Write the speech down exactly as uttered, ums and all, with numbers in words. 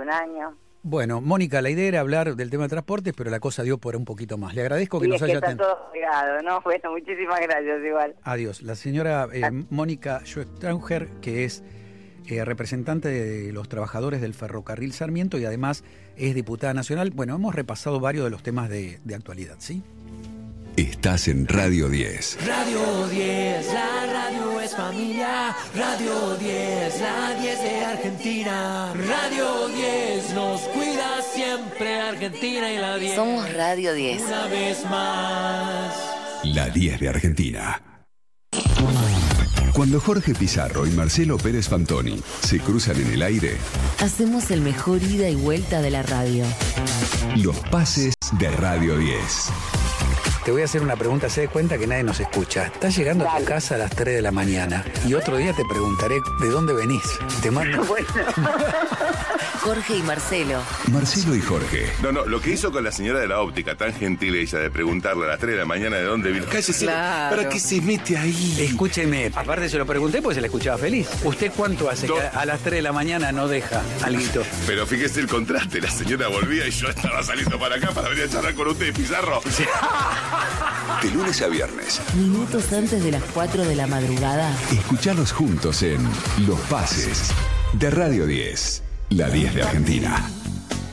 un año. Bueno, Mónica, la idea era hablar del tema de transportes, pero la cosa dio por un poquito más. Le agradezco que y nos es que haya está atendido. todo pegado, ¿no? Bueno, muchísimas gracias igual. Adiós. La señora eh, Mónica Schwestraunger, que es eh, representante de los trabajadores del ferrocarril Sarmiento y además es diputada nacional. Bueno, hemos repasado varios de los temas de, de actualidad, ¿sí? Estás en Radio diez. Radio diez, la radio es familia. Radio diez, la diez de Argentina. Radio diez nos cuida siempre Argentina y la diez. Somos Radio diez. Una vez más. La diez de Argentina. Cuando Jorge Pizarro y Marcelo Pérez Fantoni se cruzan en el aire, hacemos el mejor ida y vuelta de la radio. Los pases de Radio diez. Te voy a hacer una pregunta, se da cuenta que nadie nos escucha. Estás llegando Dale. a tu casa a las tres de la mañana y otro día te preguntaré de dónde venís. Te mando... Bueno. Jorge y Marcelo. Marcelo y Jorge. No, no, lo que hizo con la señora de la óptica, tan gentil ella, de preguntarle a las tres de la mañana de dónde vino. Cállese, claro. ¿Para qué se mete ahí? Escúcheme, aparte se lo pregunté porque se la escuchaba feliz. ¿Usted cuánto hace no. que a las tres de la mañana no deja alguito? Pero fíjese el contraste, la señora volvía y yo estaba saliendo para acá para venir a charlar con usted, Pizarro. Sí. De lunes a viernes. Minutos antes de las cuatro de la madrugada. Escuchalos juntos en Los Pases de Radio diez. La diez de Argentina.